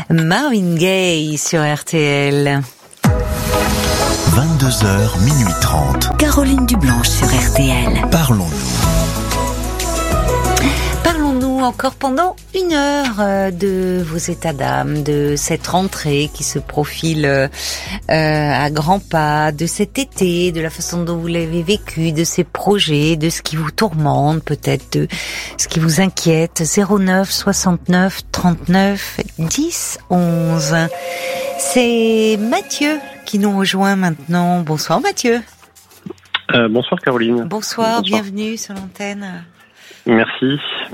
Marvin Gaye sur RTL. 22h, minuit 30. Caroline Dublanche sur RTL. Parlons-nous encore pendant 1 heure de vos états d'âme, de cette rentrée qui se profile à grands pas, de cet été, de la façon dont vous l'avez vécu, de ces projets, de ce qui vous tourmente, peut-être de ce qui vous inquiète. 09 69 39 10 11. C'est Mathieu qui nous rejoint maintenant. Bonsoir Mathieu. Bonsoir Caroline. Bonsoir, bienvenue sur l'antenne. Merci.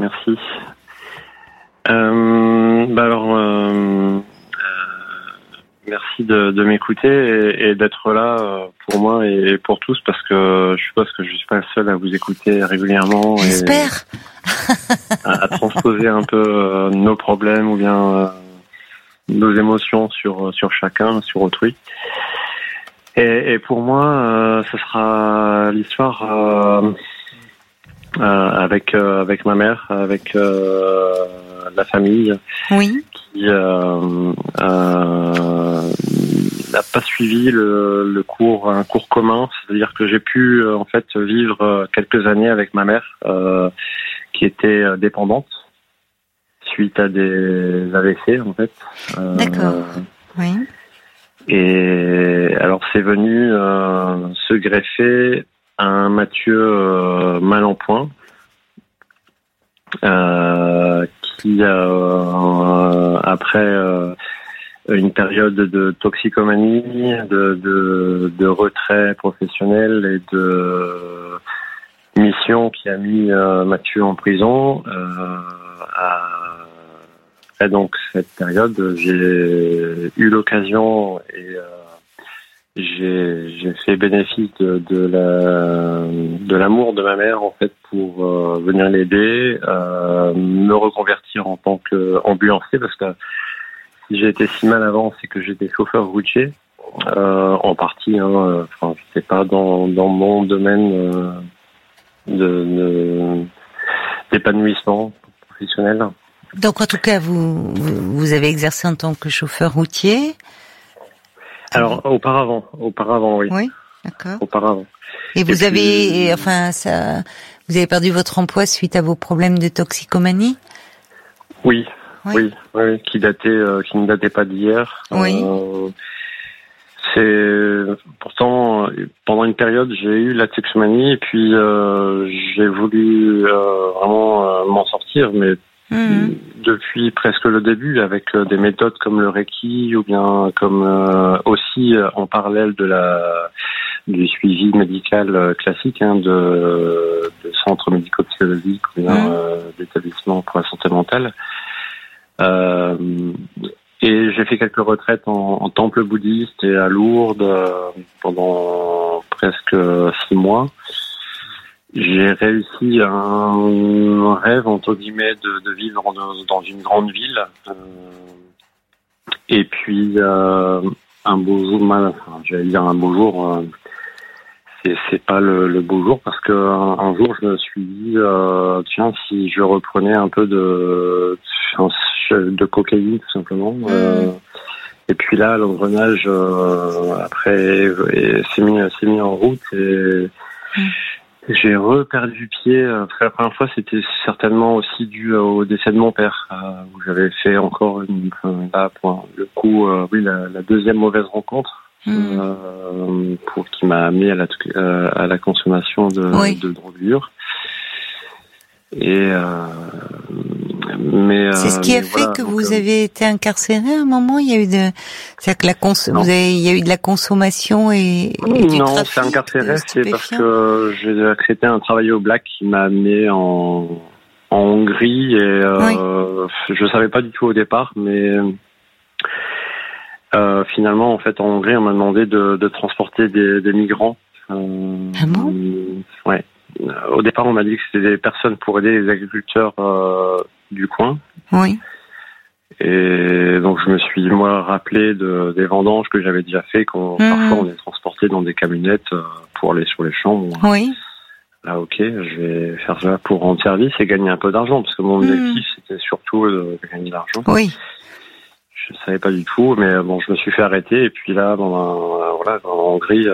Merci de m'écouter et d'être là pour moi et pour tous, parce que je suppose que je suis pas le seul à vous écouter régulièrement. J'espère. À transposer un peu nos problèmes ou bien nos émotions sur chacun, sur autrui. Et pour moi, ce sera l'histoire avec ma mère, avec la famille, oui, qui n'a pas suivi un cours commun. C'est-à-dire que j'ai pu en fait vivre quelques années avec ma mère, qui était dépendante suite à des AVC en fait. D'accord. Oui. Et alors c'est venu se greffer un Mathieu mal en point, qui après une période de toxicomanie, de retrait professionnel et de mission qui a mis Mathieu en prison, après donc cette période, j'ai eu l'occasion et j'ai fait bénéfice de l'amour de ma mère en fait pour venir l'aider, me reconvertir en tant qu'ambulancier, parce que si j'ai été si mal avant, c'est que j'étais chauffeur routier en partie. Enfin, c'est pas dans mon domaine d'épanouissement professionnel. Donc en tout cas, vous avez exercé en tant que chauffeur routier. Alors auparavant, oui. Oui, d'accord. Auparavant. Et vous avez perdu votre emploi suite à vos problèmes de toxicomanie? Oui, qui ne datait pas d'hier. Oui. Pourtant pendant une période j'ai eu la toxicomanie et puis j'ai voulu vraiment m'en sortir, mais depuis presque le début, avec des méthodes comme le Reiki ou bien comme aussi en parallèle du suivi médical classique, de centres médico-psychologiques ou bien d'établissements pour la santé mentale. Et j'ai fait quelques retraites en temple bouddhiste et à Lourdes pendant presque 6 mois. J'ai réussi un rêve, entre guillemets, de vivre dans une grande ville. Et puis, un beau jour, j'allais dire un beau jour, c'est pas le beau jour, parce que un jour, je me suis dit, tiens, si je reprenais un peu de cocaïne, tout simplement. Et puis là, l'engrenage, après, s'est mis en route et... J'ai reperdu pied, parce que la première fois c'était certainement aussi dû au décès de mon père, où j'avais fait encore la deuxième mauvaise rencontre, qui m'a amené à la consommation de drogue dure. Et c'est ce qui a fait que vous avez été incarcéré à un moment. Il y a eu c'est-à-dire que il y a eu de la consommation et du non, trafic. C'est incarcéré, c'est parce que j'ai accepté un travail au black qui m'a amené en Hongrie et je savais pas du tout au départ, mais finalement en fait en Hongrie on m'a demandé de transporter des migrants. Ah bon? Ouais. Au départ, on m'a dit que c'était des personnes pour aider les agriculteurs du coin. Oui. Et donc, je me suis, rappelé des vendanges que j'avais déjà fait, quand parfois on est transporté dans des camionnettes pour aller sur les champs. Bon, oui. Là, ok, je vais faire ça pour rendre service et gagner un peu d'argent, parce que mon objectif, c'était surtout de gagner de l'argent. Oui. je savais pas du tout, mais bon, je me suis fait arrêter et puis là, voilà, en Hongrie,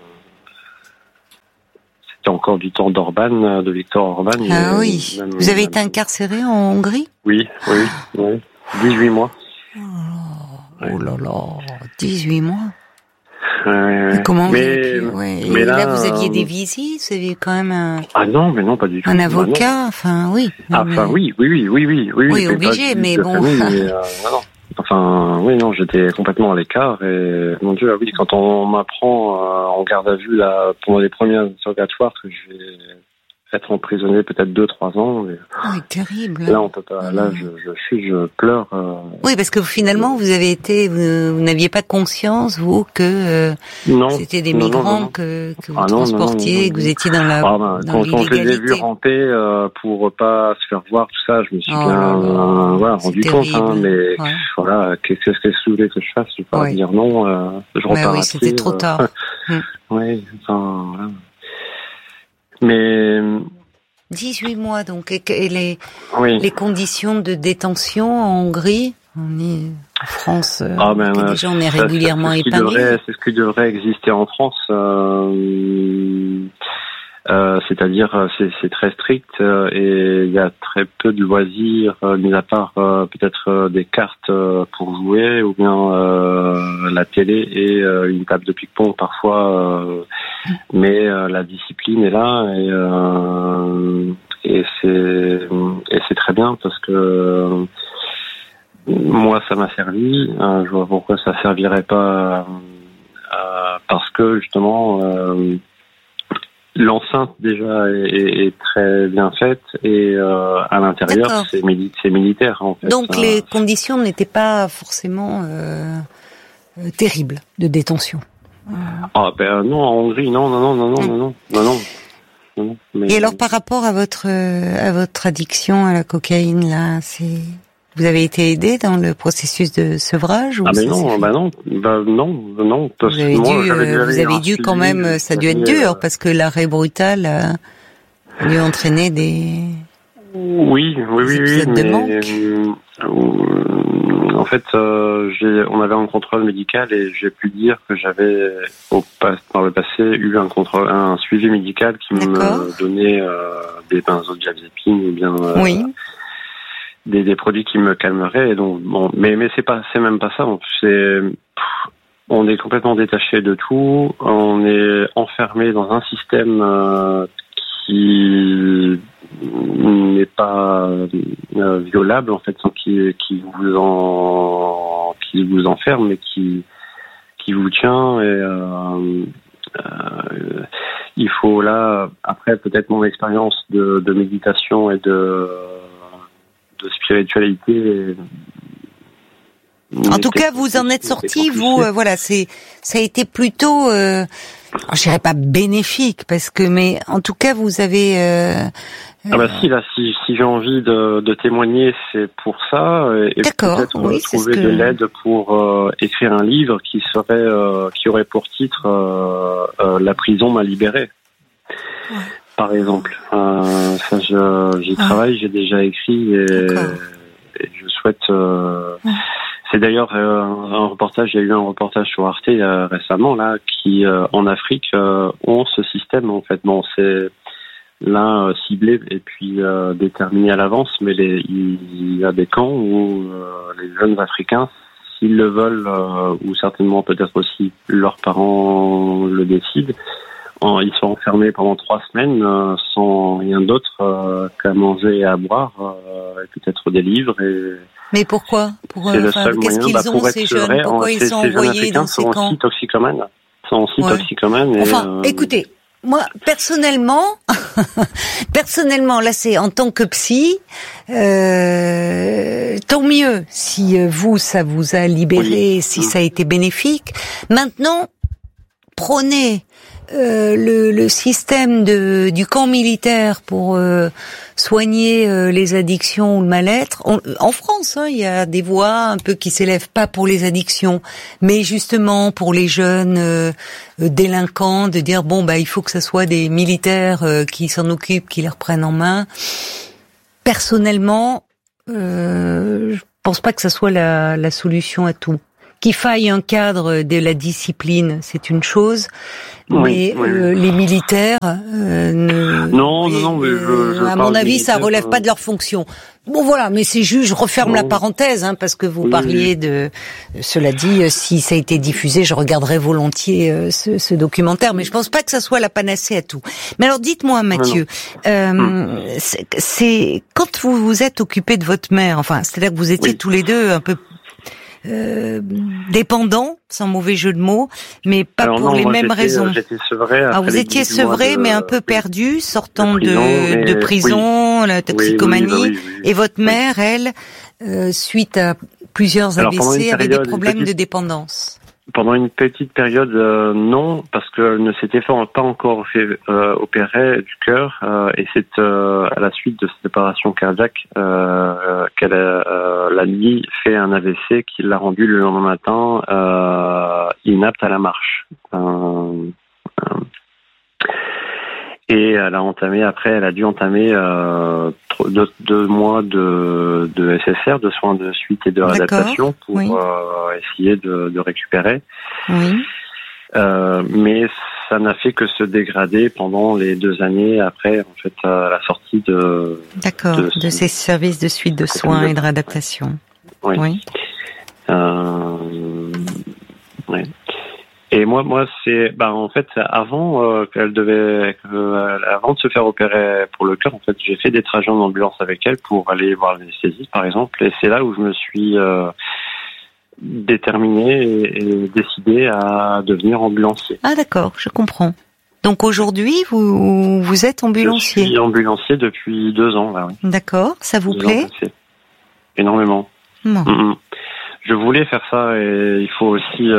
c'était encore du temps d'Orban, de Viktor Orban. Ah oui. Vous avez été incarcéré en Hongrie? Oui. 18 mois. Oh là là, 18 mois. Comment mais là, vous aviez des visites, vous aviez quand même Ah non, mais non, pas du tout. Un avocat, enfin oui. Oui, obligé, mais bon. Non. Enfin, oui, non, j'étais complètement à l'écart et mon Dieu, oui, quand on m'apprend en garde à vue là pendant les premiers interrogatoires que je vais être emprisonné peut-être 2-3 ans. Mais... Oui, terrible. Là, on peut pas. Là, je pleure. Oui, parce que finalement, vous n'aviez pas conscience, vous, que c'était des migrants que vous transportiez, que vous étiez dans la dans quand je les ai vus ramper pour pas se faire voir, tout ça, je me suis rendu compte. Mais voilà, qu'est-ce que vous voulez que je fasse? Je vais pas dire non. Je repars. Oui, c'était trop tard. Oui, enfin voilà. Mais 18 mois donc et les conditions de détention en Hongrie, on est en France, déjà on est régulièrement épargné. C'est ce qui devrait exister en France, c'est-à-dire c'est très strict et il y a très peu de loisirs, mis à part peut-être des cartes pour jouer ou bien la télé et une table de ping-pong parfois. Mais la discipline est là et c'est très bien parce que moi ça m'a servi. Je vois pourquoi ça servirait pas parce que justement l'enceinte déjà est très bien faite et à l'intérieur c'est militaire en fait. Donc les conditions n'étaient pas forcément terribles de détention. Ah ben non, en Hongrie, non. Mais... Et alors par rapport à votre addiction à la cocaïne là, vous avez été aidé dans le processus de sevrage ou non. Parce vous avez dû quand même, ça a dû être dur parce que l'arrêt brutal a dû entraîner des épisodes de manque. En fait, on avait un contrôle médical et j'ai pu dire que j'avais par le passé eu un suivi médical qui me donnait des benzodiazépines ou bien des produits qui me calmeraient. Et donc bon, mais c'est même pas ça. On est complètement détaché de tout. On est enfermé dans un système qui n'est pas violable en fait, qui vous enferme mais qui vous tient et il faut là après peut-être mon expérience de méditation et de spiritualité. En tout cas, vous en êtes sorti, vous, ça a été plutôt, je dirais pas bénéfique, mais en tout cas, vous avez. Si j'ai envie de témoigner, c'est pour ça, et peut-être trouver de l'aide pour écrire un livre qui aurait pour titre La prison m'a libéré. Ouais. Par exemple, j'y travaille, j'ai déjà écrit et je souhaite. C'est d'ailleurs un reportage. Il y a eu un reportage sur Arte récemment là, qui en Afrique ont ce système en fait. Bon, c'est là ciblé et puis déterminé à l'avance, mais il y a des camps où les jeunes Africains, s'ils le veulent, ou certainement peut-être aussi leurs parents le décident, ils sont enfermés pendant 3 semaines sans rien d'autre qu'à manger et à boire, et peut-être des livres. Mais pourquoi? Qu'est-ce qu'ils ont ces jeunes? Pourquoi ils sont envoyés dans ces camps? Sont aussi toxicomanes. Écoutez, moi personnellement, là c'est en tant que psy, tant mieux si ça vous a libéré, si ça a été bénéfique. Maintenant, prenez le système du camp militaire pour soigner les addictions ou le mal-être. En France, il y a des voix un peu qui s'élèvent, pas pour les addictions, mais justement pour les jeunes délinquants, de dire il faut que ça soit des militaires qui s'en occupent, qui les reprennent en main. Personnellement, je pense pas que ça soit la solution à tout. Qu'il faille un cadre de la discipline, c'est une chose, mais les militaires non, mais à mon avis, ça relève pas de leur fonction. Bon voilà, mais c'est juste, je referme la parenthèse, parce que vous parliez de. Cela dit, si ça a été diffusé, je regarderai volontiers ce documentaire, mais je pense pas que ça soit la panacée à tout. Mais alors, dites-moi, Mathieu, c'est quand vous vous êtes occupé de votre mère, enfin, c'est-à-dire que vous étiez tous les deux un peu dépendants, sans mauvais jeu de mots, mais pas pour les mêmes raisons. J'étais sevré. Alors vous étiez sevré, mais un peu perdu, sortant de prison, la toxicomanie, et votre mère, elle, suite à plusieurs AVC, avait des problèmes de dépendance. Pendant une petite période, non, parce qu'elle ne s'était pas encore fait opérer du cœur, et c'est à la suite de cette opération cardiaque qu'elle a la nuit fait un AVC qui l'a rendue le lendemain matin inapte à la marche. Et elle a dû entamer 2 mois de SSR, de soins de suite et de réadaptation pour essayer de récupérer. Oui. Mais ça n'a fait que se dégrader pendant les 2 années après, en fait, à la sortie de ces services de suite de soins et de réadaptation. Oui. Et moi, c'est, en fait, avant avant de se faire opérer pour le cœur, en fait, j'ai fait des trajets en ambulance avec elle pour aller voir l'anesthésiste, par exemple, et c'est là où je me suis déterminé et décidé à devenir ambulancier. Ah d'accord, je comprends. Donc aujourd'hui, vous êtes ambulancier. Je suis ambulancier depuis 2 ans, là, oui. D'accord, ça vous plaît? Énormément. Bon. Je voulais faire ça, et il faut aussi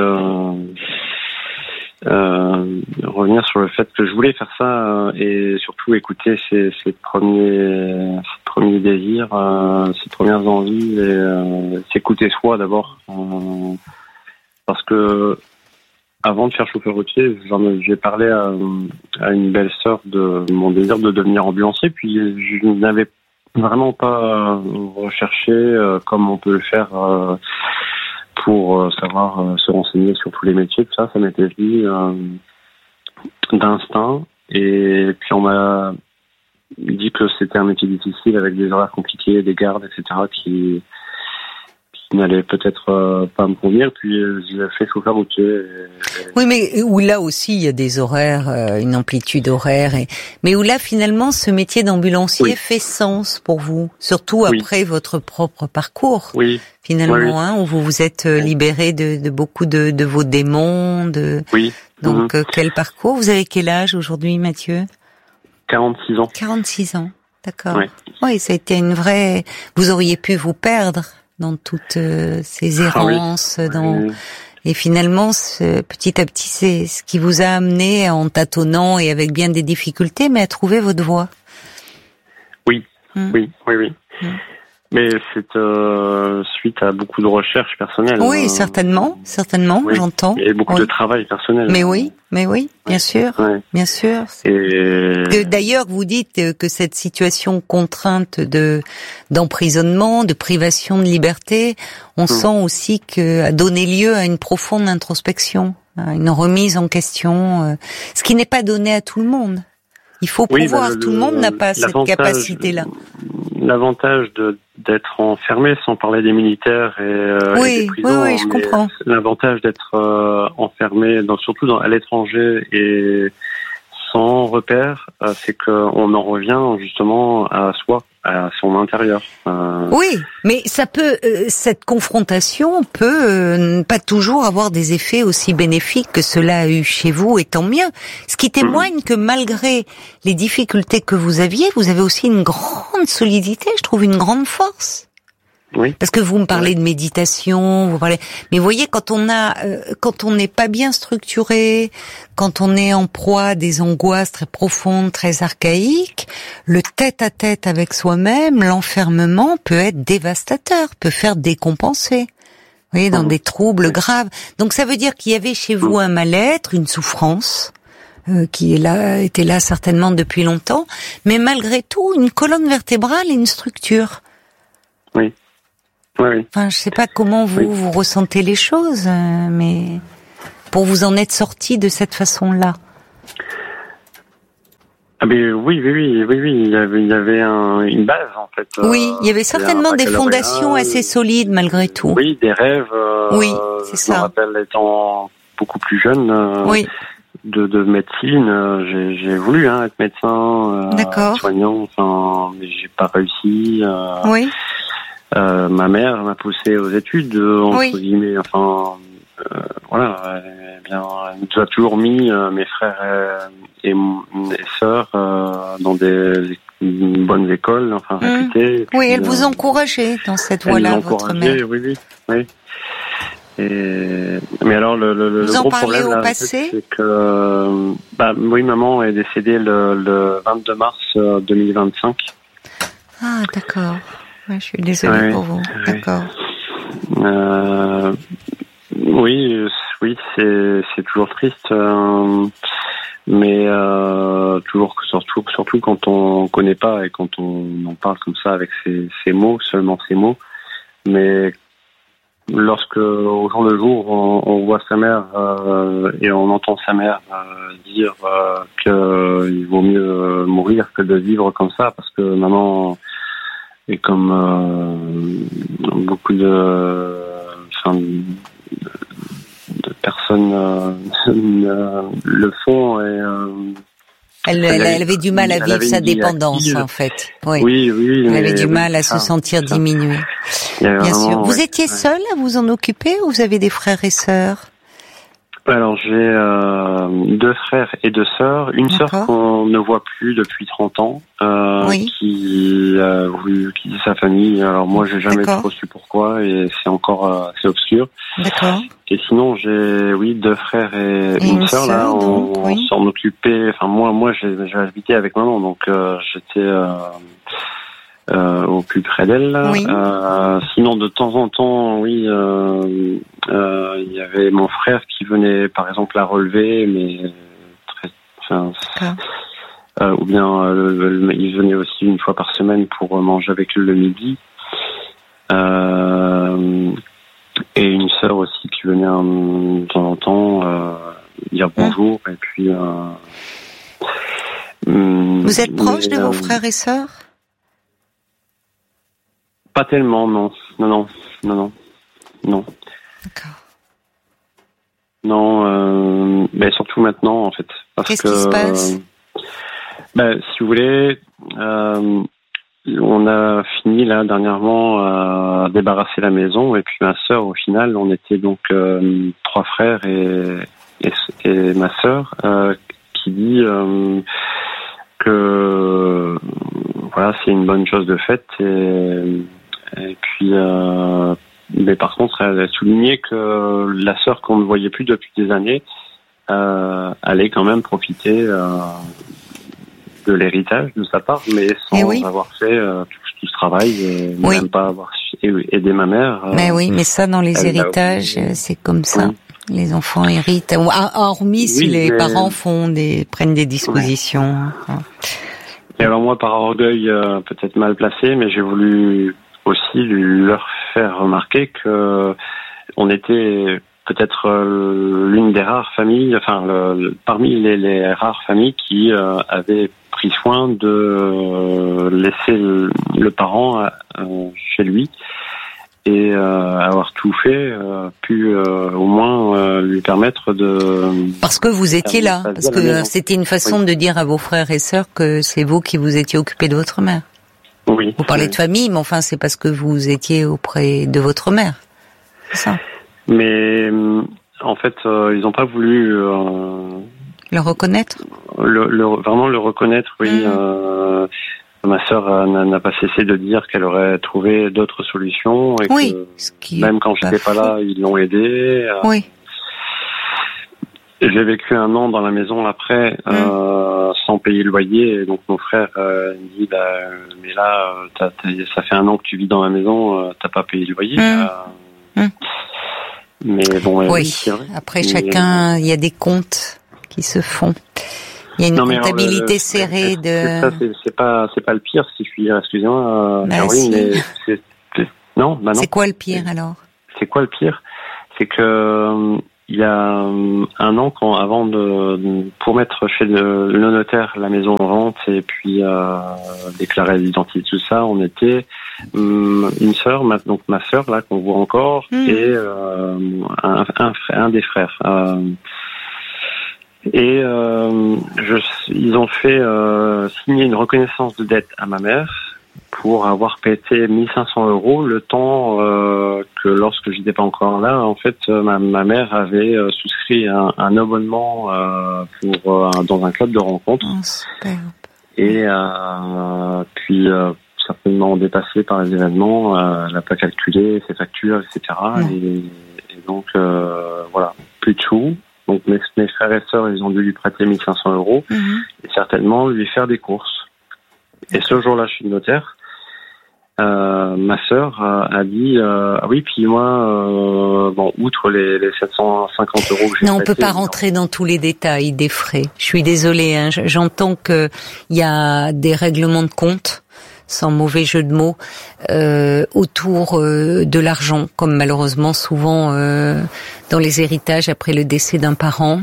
revenir sur le fait que je voulais faire ça et surtout écouter ces premiers désirs, ces premières envies, et s'écouter soi d'abord, parce que avant de faire chauffeur routier, j'ai parlé à une belle sœur de mon désir de devenir ambulancier, puis je n'avais vraiment pas recherché comme on peut le faire pour savoir se renseigner sur tous les métiers, tout ça m'était venu d'instinct, et puis on m'a dit que c'était un métier difficile avec des horaires compliqués, des gardes, etc. qui n'allaient peut-être pas me convenir, puis j'ai fait chauffeur routier. Oui, mais où là aussi il y a des horaires, une amplitude horaire, mais où là finalement ce métier d'ambulancier fait sens pour vous, surtout après votre propre parcours. Oui. Finalement, où vous vous êtes libéré de beaucoup de vos démons. Donc quel parcours? Vous avez quel âge aujourd'hui, Mathieu? 46 ans. 46 ans, d'accord. Oui, ça a été une vraie. Vous auriez pu vous perdre dans toutes ces errances, et finalement, petit à petit, c'est ce qui vous a amené en tâtonnant et avec bien des difficultés, mais à trouver votre voie. Oui. Mais c'est suite à beaucoup de recherches personnelles. Oui, certainement, j'entends. Et beaucoup de travail personnel. Mais oui, bien sûr, bien sûr. Et d'ailleurs, vous dites que cette situation contrainte d'emprisonnement, de privation de liberté, on sent aussi que a donné lieu à une profonde introspection, à une remise en question, ce qui n'est pas donné à tout le monde. Il faut pouvoir, tout le monde n'a pas cette capacité-là. L'avantage d'être enfermé, sans parler des militaires et des prisons, je comprends. L'avantage d'être enfermé, surtout à l'étranger et sans repère, c'est qu'on en revient justement à soi, à son intérieur. Oui, mais ça peut, cette confrontation peut pas toujours avoir des effets aussi bénéfiques que cela a eu chez vous, et tant mieux. Ce qui témoigne que malgré les difficultés que vous avez aussi une grande solidité, je trouve une grande force. Oui. Parce que vous me parlez de méditation, mais vous voyez, quand on n'est pas bien structuré, quand on est en proie à des angoisses très profondes, très archaïques, le tête-à-tête avec soi-même, l'enfermement peut être dévastateur, peut faire décompenser. Vous voyez, dans des troubles graves. Donc ça veut dire qu'il y avait chez vous un mal-être, une souffrance, qui était là certainement depuis longtemps, mais malgré tout, une colonne vertébrale et une structure. Oui. Oui. Enfin, je sais pas comment vous ressentez les choses, mais pour vous en être sorti de cette façon-là. Ah mais oui, il y avait une base en fait. Oui, il y avait certainement des fondations assez solides malgré tout. Oui, des rêves. Oui, c'est ça. Je me rappelle étant beaucoup plus jeune. Oui. De médecine, j'ai voulu être médecin, soignant, enfin, mais j'ai pas réussi. Oui. Ma mère m'a poussé aux études, entre guillemets, enfin. Voilà, elle nous a toujours mis mes frères et sœurs dans des bonnes écoles, enfin réputées. Oui, elle vous encourageait dans cette voie-là, votre mère. Oui. Mais alors le gros problème là, c'est que oui, maman est décédée le 22 mars 2025. Ah d'accord. Ouais, je suis désolée pour vous. D'accord. Oui, c'est toujours triste, mais surtout quand on connaît pas et quand on en parle comme ça avec ces mots, seulement ces mots. Mais lorsque au jour le jour on voit sa mère et on entend sa mère dire qu'il vaut mieux mourir que de vivre comme ça, parce que maman est comme beaucoup de personnes le font et elle avait du mal à vivre sa dépendance en fait. Oui. Elle avait du mal à se sentir diminuée. Bien sûr. Vous étiez seul à vous en occuper ou vous avez des frères et sœurs? Alors j'ai 2 frères et 2 sœurs. Une sœur qu'on ne voit plus depuis 30 ans, qui a voulu quitter sa famille. Alors moi j'ai jamais trop su pourquoi et c'est encore assez obscur. D'accord. Et sinon j'ai 2 frères et une sœur là. On s'en occupait. Enfin moi j'ai habité avec maman, donc j'étais au plus près d'elle. Oui. Sinon, de temps en temps, il y avait mon frère qui venait, par exemple, la relever, mais ou bien il venait aussi une fois par semaine pour manger avec eux le midi. Et une sœur aussi qui venait de temps en temps dire bonjour. Et puis. Vous êtes proche de vos frères et sœurs? Pas tellement, non. D'accord. Non, mais surtout maintenant, en fait. Qu'est-ce qui se passe? Si vous voulez, on a fini, là, dernièrement, à débarrasser la maison, et puis ma sœur, au final, on était donc 3 frères et ma sœur, qui dit que, voilà, c'est une bonne chose de faite, et puis, mais par contre, elle a souligné que la sœur qu'on ne voyait plus depuis des années allait quand même profiter de l'héritage de sa part, mais sans avoir fait tout ce travail, et même pas avoir aidé ma mère. Mais mais ça, dans les héritages, c'est comme ça. Les enfants héritent, hormis si les parents prennent des dispositions. Et alors moi, par orgueil peut-être mal placé, mais j'ai voulu aussi leur faire remarquer que on était peut-être l'une des rares familles, parmi les rares familles qui avaient pris soin de laisser le parent chez lui et avoir tout fait, pu au moins lui permettre de... Parce que vous étiez là, parce que c'était une façon de dire à vos frères et sœurs que c'est vous qui vous étiez occupé de votre mère. Oui. Vous parlez de famille, mais enfin, c'est parce que vous étiez auprès de votre mère. C'est ça. Mais en fait, ils n'ont pas voulu le reconnaître. Vraiment le reconnaître, oui. Ma sœur n'a pas cessé de dire qu'elle aurait trouvé d'autres solutions et que même quand j'étais pas là, ils l'ont aidé. Oui. J'ai vécu 1 an dans la maison après, sans payer le loyer. Et donc mon frère me dit, mais là, ça fait 1 an que tu vis dans la maison, t'as pas payé le loyer. Mais bon, c'est vrai. Après, chacun, il y a des comptes qui se font. Il y a une comptabilité serrée de. C'est pas le pire, si je puis dire. Excusez-moi, Caroline, Non, bah non. C'est quoi le pire alors? C'est quoi le pire? C'est que il y a un an, pour mettre chez le notaire la maison en vente et puis déclarer l'identité, tout ça, on était une sœur, donc ma sœur là qu'on voit encore, et un des frères. Ils ont fait signer une reconnaissance de dette à ma mère pour avoir payé 1 500 € le temps que lorsque j'étais pas encore là, en fait, ma mère avait souscrit un abonnement dans un club de rencontre. Oh, super. Et puis certainement dépassée par les événements, elle n'a pas calculé ses factures, etc. Et donc voilà, plus de sous. Donc mes frères et sœurs, ils ont dû lui prêter 1 500 € et certainement lui faire des courses. Et ce jour-là, je suis le notaire. Ma sœur a dit oui, puis moi, outre les 750 € que j'ai non, on peut pas rentrer dans tous les détails des frais. Je suis désolée, hein, j'entends que il y a des règlements de compte, sans mauvais jeu de mots, autour de l'argent, comme malheureusement souvent dans les héritages après le décès d'un parent.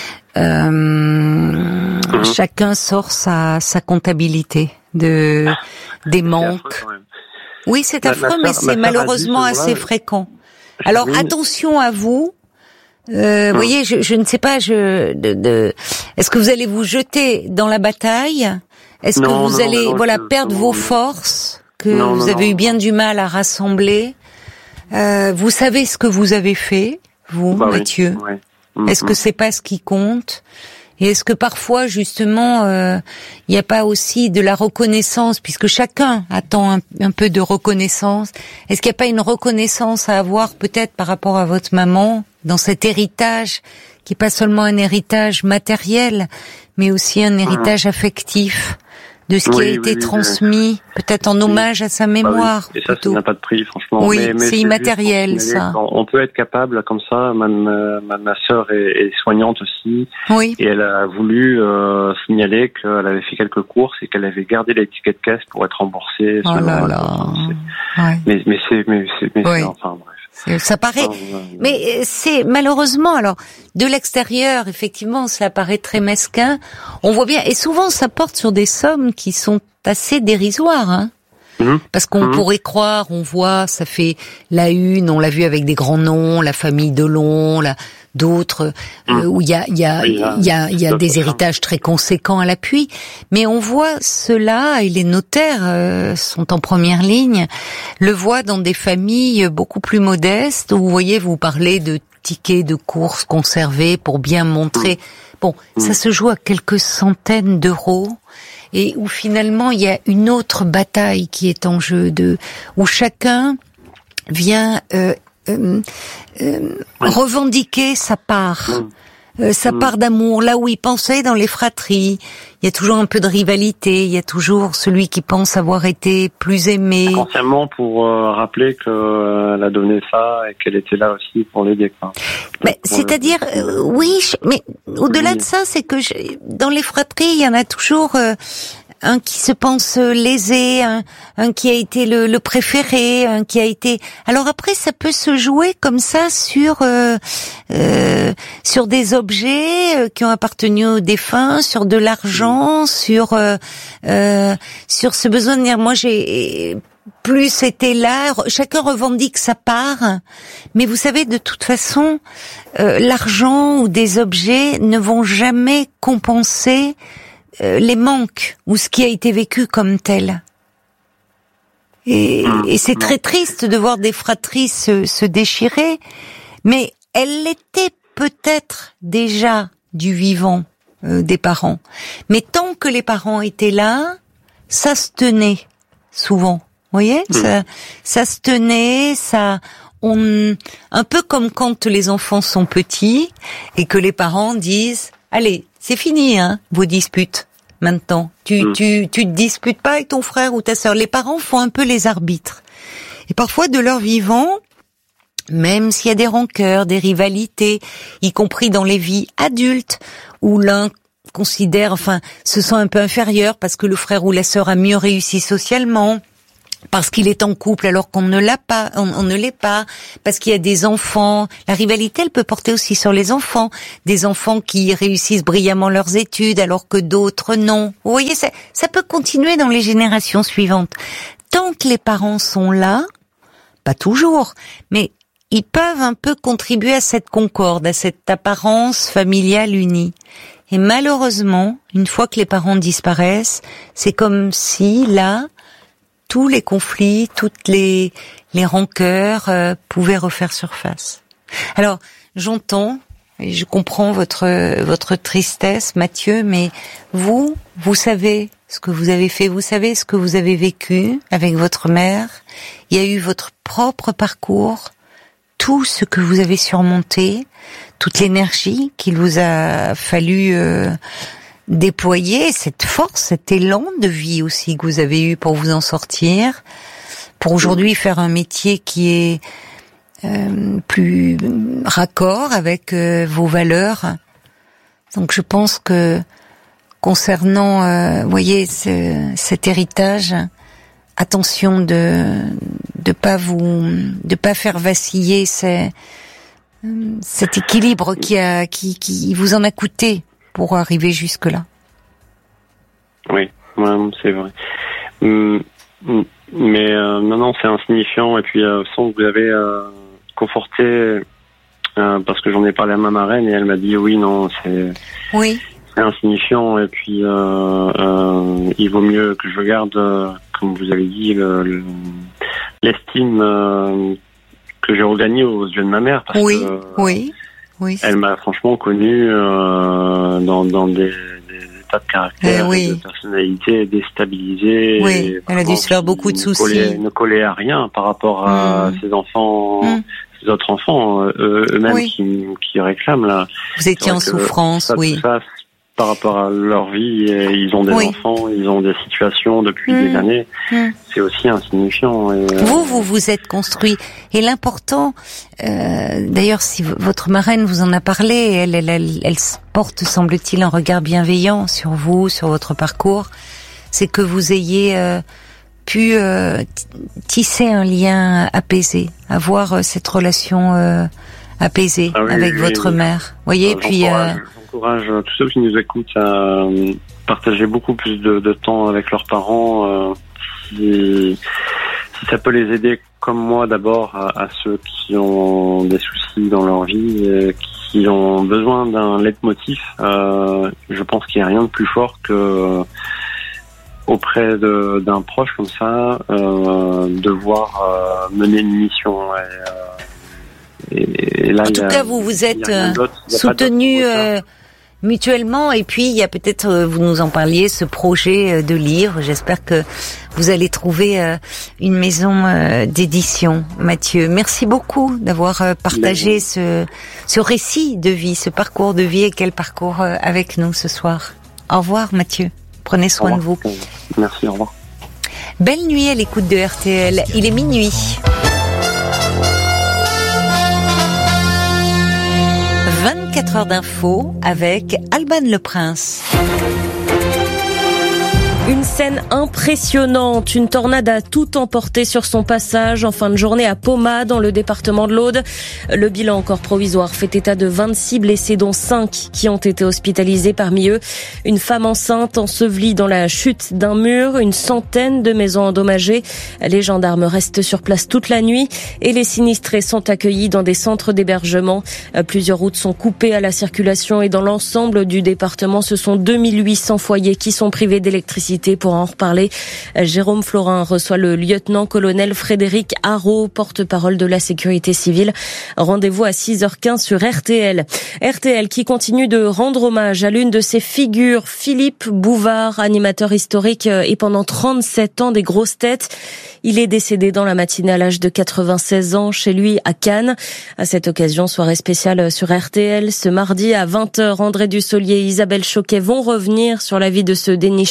Chacun sort sa comptabilité des manques. Oui, c'est affreux, mais c'est malheureusement assez fréquent. Alors attention à vous. Voyez, je ne sais pas. Est-ce que vous allez vous jeter dans la bataille? Est-ce que vous allez perdre vos forces que vous avez eu bien du mal à rassembler? Vous savez ce que vous avez fait, vous, Mathieu? Oui. Est-ce que c'est pas ce qui compte? Et est-ce que parfois, justement, il n'y a pas aussi de la reconnaissance, puisque chacun attend un peu de reconnaissance. Est-ce qu'il n'y a pas une reconnaissance à avoir peut-être par rapport à votre maman dans cet héritage qui n'est pas seulement un héritage matériel, mais aussi un héritage affectif de ce qui a été transmis, peut-être en hommage à sa mémoire. Et ça n'a pas de prix, franchement. Oui, mais c'est immatériel, ça. On peut être capable comme ça. Ma sœur est soignante aussi. Oui. Et elle a voulu signaler qu'elle avait fait quelques courses et qu'elle avait gardé les tickets de caisse pour être remboursée. Oh là là. Mais c'est enfin bref. Ça paraît, mais c'est malheureusement, alors, de l'extérieur, effectivement, ça paraît très mesquin. On voit bien, et souvent, ça porte sur des sommes qui sont assez dérisoires, hein. Parce qu'on pourrait croire, on voit, ça fait la une, on l'a vu avec des grands noms, la famille Delon, d'autres, où il y a des héritages très conséquents à l'appui. Mais on voit cela, et les notaires sont en première ligne, le voient dans des familles beaucoup plus modestes, où vous voyez, vous parlez de tickets de courses conservés pour bien montrer. Bon, ça se joue à quelques centaines d'euros. Et où finalement il y a une autre bataille qui est en jeu, où chacun vient revendiquer sa part, sa part d'amour, là où il pensait dans les fratries. Il y a toujours un peu de rivalité, il y a toujours celui qui pense avoir été plus aimé. Inconsciemment pour rappeler qu'elle a donné ça et qu'elle était là aussi pour l'aider, quoi. Mais c'est-à-dire, oui, mais au-delà de ça, c'est que dans les fratries, il y en a toujours un qui se pense lésé, un qui a été le préféré, un qui a été. Alors après, ça peut se jouer comme ça sur des objets qui ont appartenu aux défunts, sur de l'argent, sur ce besoin de dire moi j'ai plus été là. Chacun revendique sa part, mais vous savez, de toute façon, l'argent ou des objets ne vont jamais compenser les manques ou ce qui a été vécu comme tel. Et c'est très triste de voir des fratries se déchirer, mais elle l'était peut-être déjà du vivant des parents. Mais tant que les parents étaient là, ça se tenait souvent. Vous voyez, ça se tenait, un peu comme quand les enfants sont petits et que les parents disent allez, c'est fini, hein, vos disputes. Maintenant, tu te disputes pas avec ton frère ou ta sœur. Les parents font un peu les arbitres. Et parfois, de leur vivant, même s'il y a des rancœurs, des rivalités, y compris dans les vies adultes, où l'un considère, se sent un peu inférieur parce que le frère ou la sœur a mieux réussi socialement, parce qu'il est en couple alors qu'on ne l'a pas, on ne l'est pas, parce qu'il y a des enfants. La rivalité, elle peut porter aussi sur les enfants. Des enfants qui réussissent brillamment leurs études alors que d'autres non. Vous voyez, ça peut continuer dans les générations suivantes. Tant que les parents sont là, pas toujours, mais ils peuvent un peu contribuer à cette concorde, à cette apparence familiale unie. Et malheureusement, une fois que les parents disparaissent, c'est comme si, là, tous les conflits, toutes les rancœurs pouvaient refaire surface. Alors, j'entends et je comprends votre tristesse, Mathieu, mais vous savez ce que vous avez fait, vous savez ce que vous avez vécu avec votre mère. Il y a eu votre propre parcours, tout ce que vous avez surmonté, toute l'énergie qu'il vous a fallu déployer, cette force, cet élan de vie aussi que vous avez eu pour vous en sortir, pour aujourd'hui faire un métier qui est plus raccord avec vos valeurs. Donc je pense que concernant, voyez, cet héritage, attention de pas faire vaciller cet équilibre qui vous en a coûté pour arriver jusque là. Oui, c'est vrai. Mais non, c'est insignifiant. Et puis, sans que vous avez conforté, parce que j'en ai parlé à ma marraine et elle m'a dit oui, non, c'est insignifiant. Et puis, il vaut mieux que je garde, comme vous avez dit, l'estime que j'ai regagnée aux yeux de ma mère. Parce que, elle m'a franchement connu dans des états de caractère, de personnalité déstabilisée. Oui, elle a dû se faire beaucoup de soucis. Ne collait à rien par rapport à ses enfants, ses autres enfants, eux-mêmes qui réclament là. Vous étiez en souffrance, tout ça, par rapport à leur vie, ils ont des enfants, ils ont des situations depuis des années. C'est aussi insignifiant. Et, vous êtes construit. Et l'important, d'ailleurs, si votre marraine vous en a parlé, elle porte, semble-t-il, un regard bienveillant sur vous, sur votre parcours, c'est que vous ayez pu tisser un lien apaisé, avoir cette relation apaisée avec votre mère. Vous voyez, puis j'encourage tous ceux qui nous écoutent à partager beaucoup plus de temps avec leurs parents. Si ça peut les aider, comme moi d'abord, à ceux qui ont des soucis dans leur vie, et qui ont besoin d'un leitmotiv, je pense qu'il n'y a rien de plus fort que auprès d'un proche comme ça, devoir mener une mission. Et là, en tout cas, vous êtes soutenus mutuellement, et puis il y a peut-être, vous nous en parliez, ce projet de livre. J'espère que vous allez trouver une maison d'édition. Mathieu, merci beaucoup d'avoir partagé ce récit de vie, ce parcours de vie, et quel parcours avec nous ce soir. Au revoir Mathieu, prenez soin de vous. Merci, au revoir. Belle nuit à l'écoute de RTL, il est minuit. 24 heures d'infos avec Alban Le Prince. Une scène impressionnante. Une tornade a tout emporté sur son passage en fin de journée à Poma, dans le département de l'Aude. Le bilan encore provisoire fait état de 26 blessés, dont 5 qui ont été hospitalisés. Parmi eux, une femme enceinte ensevelie dans la chute d'un mur, une centaine de maisons endommagées. Les gendarmes restent sur place toute la nuit et les sinistrés sont accueillis dans des centres d'hébergement. Plusieurs routes sont coupées à la circulation et dans l'ensemble du département, ce sont 2800 foyers qui sont privés d'électricité. Pour en reparler, Jérôme Florin reçoit le lieutenant-colonel Frédéric Haraud, porte-parole de la sécurité civile. Rendez-vous à 6h15 sur RTL. RTL qui continue de rendre hommage à l'une de ses figures, Philippe Bouvard, animateur historique et pendant 37 ans des grosses têtes. Il est décédé dans la matinée à l'âge de 96 ans chez lui à Cannes. À cette occasion, soirée spéciale sur RTL. Ce mardi à 20h, André Dussolier et Isabelle Choquet vont revenir sur la vie de ce dénicheur de talent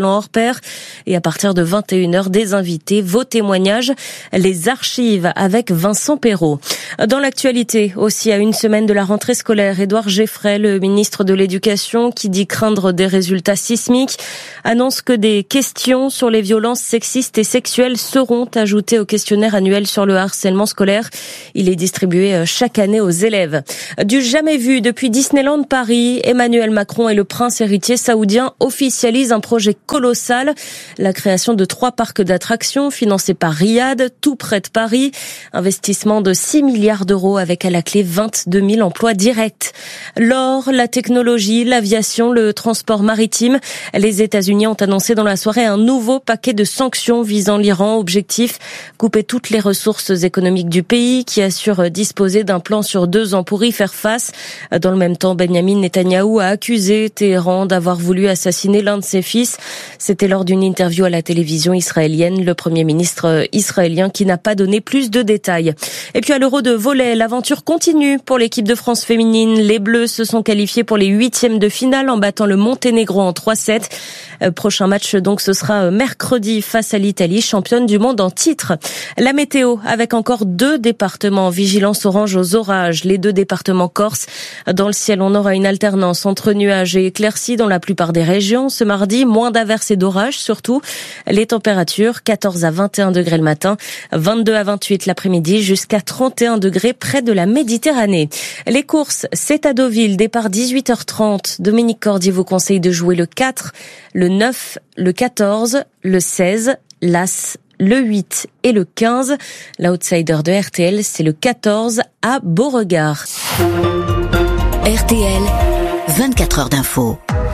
talent hors pair. Et à partir de 21h, des invités, vos témoignages, les archives avec Vincent Perrault. Dans l'actualité, aussi à une semaine de la rentrée scolaire, Édouard Geffray, le ministre de l'Éducation, qui dit craindre des résultats sismiques, annonce que des questions sur les violences sexistes et sexuelles seront ajoutées au questionnaire annuel sur le harcèlement scolaire. Il est distribué chaque année aux élèves. Du jamais vu depuis Disneyland Paris, Emmanuel Macron et le prince héritier saoudien officialisent un projet colossal, la création de 3 parcs d'attractions financés par Riyad, tout près de Paris. Investissement de 6 milliards d'euros avec à la clé 22 000 emplois directs. L'or, la technologie, l'aviation, le transport maritime. Les États-Unis ont annoncé dans la soirée un nouveau paquet de sanctions visant l'Iran. Objectif, couper toutes les ressources économiques du pays qui assure disposer d'un plan sur 2 ans pour y faire face. Dans le même temps, Benyamin Netanyahou a accusé Téhéran d'avoir voulu assassiner l'un de ses fils. C'était lors d'une interview à la télévision israélienne, le Premier ministre israélien qui n'a pas donné plus de détails. Et puis à l'Euro de volley, l'aventure continue pour l'équipe de France féminine. Les Bleus se sont qualifiés pour les 8e de finale en battant le Monténégro en 3-7. Prochain match donc ce sera mercredi face à l'Italie, championne du monde en titre. La météo avec encore 2 départements en vigilance orange aux orages. Les 2 départements corses. Dans le ciel, on aura une alternance entre nuages et éclaircies dans la plupart des régions. Ce mardi, moins d'averses et d'orages surtout. Les températures, 14 à 21 degrés le matin, 22 à 28 l'après-midi, jusqu'à 31 degrés près de la Méditerranée. Les courses, c'est à Deauville, départ 18h30. Dominique Cordier vous conseille de jouer le 4, le 9, le 14, le 16, l'As, le 8 et le 15. L'outsider de RTL, c'est le 14 à Beauregard. RTL, 24 heures d'info.